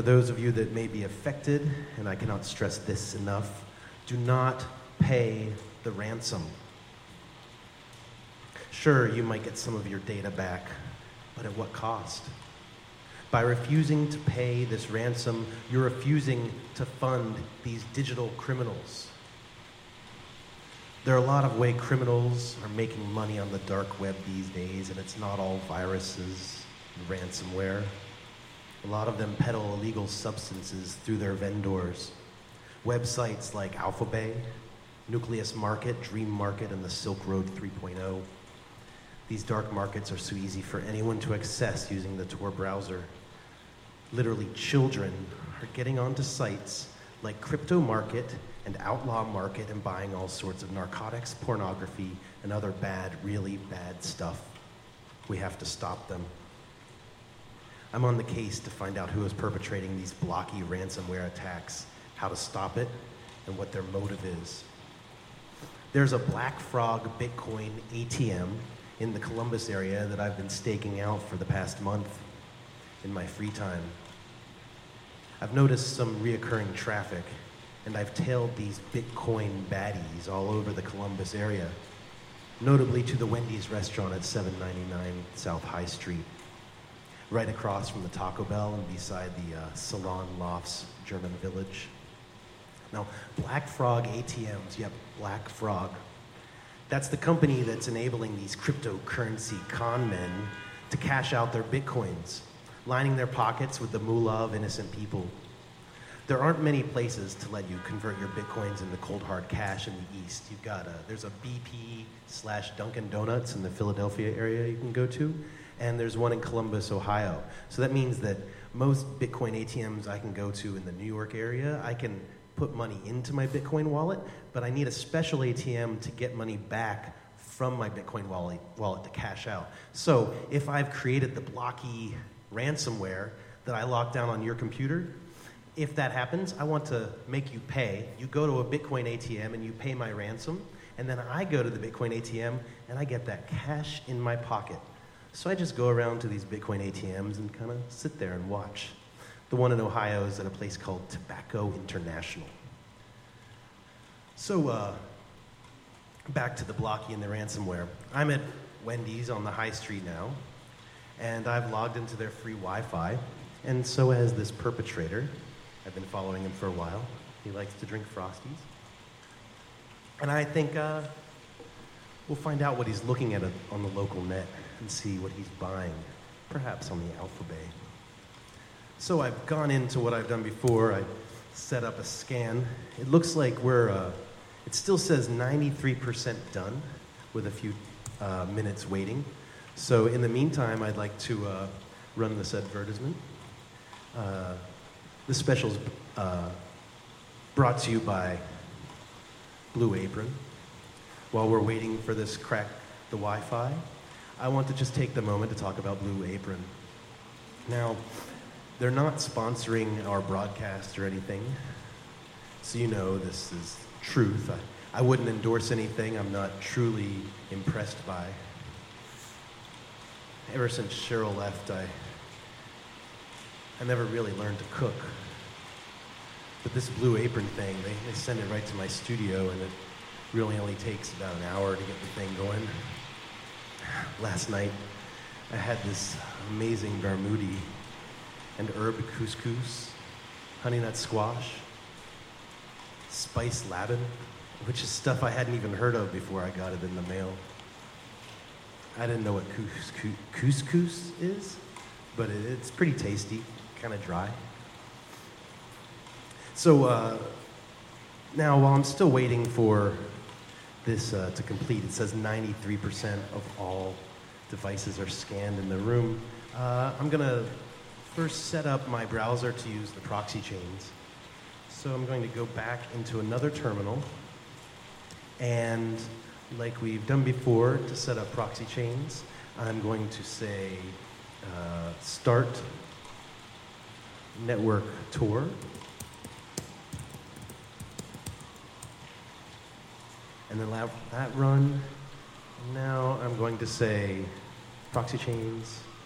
those of you that may be affected, and I cannot stress this enough, do not pay the ransom. Sure, you might get some of your data back, but at what cost? By refusing to pay this ransom, you're refusing to fund these digital criminals. There are a lot of ways criminals are making money on the dark web these days, and it's not all viruses and ransomware. A lot of them peddle illegal substances through their vendors. Websites like Alphabay, Nucleus Market, Dream Market, and the Silk Road 3.0. These dark markets are so easy for anyone to access using the Tor browser. Literally, children are getting onto sites like Crypto Market and Outlaw Market and buying all sorts of narcotics, pornography, and other bad, really bad stuff. We have to stop them. I'm on the case to find out who is perpetrating these blocky ransomware attacks, how to stop it, and what their motive is. There's a Black Frog Bitcoin ATM in the Columbus area that I've been staking out for the past month in my free time. I've noticed some reoccurring traffic, and I've tailed these Bitcoin baddies all over the Columbus area, notably to the Wendy's restaurant at 799 South High Street, right across from the Taco Bell and beside the Salon Lofts German Village. Now, Black Frog ATMs, yep, Black Frog. That's the company that's enabling these cryptocurrency con men to cash out their Bitcoins, lining their pockets with the moolah of innocent people. There aren't many places to let you convert your Bitcoins into cold hard cash in the East. You've got there's a BP/Dunkin' Donuts in the Philadelphia area you can go to, and there's one in Columbus, Ohio. So that means that most Bitcoin ATMs I can go to in the New York area, I can put money into my Bitcoin wallet, but I need a special ATM to get money back from my Bitcoin wallet to cash out. So if I've created the blocky ransomware that I lock down on your computer, if that happens, I want to make you pay. You go to a Bitcoin ATM and you pay my ransom, and then I go to the Bitcoin ATM and I get that cash in my pocket. So I just go around to these Bitcoin ATMs and kind of sit there and watch. The one in Ohio is at a place called Tobacco International. So back to the blocky and the ransomware. I'm at Wendy's on the high street now, and I've logged into their free Wi-Fi, and so has this perpetrator. I've been following him for a while. He likes to drink Frosties. And I think we'll find out what he's looking at on the local net and see what he's buying, perhaps on the Alphabay. So I've gone into what I've done before. I set up a scan. It looks like it still says 93% done with a few minutes waiting. So in the meantime, I'd like to run this advertisement. This special is brought to you by Blue Apron. While we're waiting for this crack the Wi-Fi, I want to just take the moment to talk about Blue Apron. Now, they're not sponsoring our broadcast or anything, so you know this is truth. I wouldn't endorse anything I'm not truly impressed by. Ever since Cheryl left, I never really learned to cook. But this Blue Apron thing, they send it right to my studio, and it really only takes about an hour to get the thing going. Last night, I had this amazing vermouthi and herb couscous, honey nut squash, spice labin, which is stuff I hadn't even heard of before I got it in the mail. I didn't know what couscous is, but it's pretty tasty, kind of dry. So now, while I'm still waiting for this to complete, it says 93% of all devices are scanned in the room. I'm going to first set up my browser to use the proxy chains. So I'm going to go back into another terminal, and like we've done before to set up proxy chains, I'm going to say start network Tor. And then that run. Now I'm going to say proxy chains